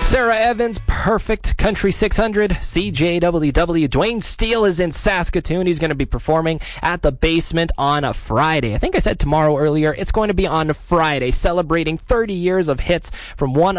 Sarah Evans, Perfect Country 600, CJWW. Dwayne Steele is in Saskatoon. He's going to be performing at the Basement on a Friday. I think I said tomorrow earlier. It's going to be on Friday, celebrating 30 years of hits from one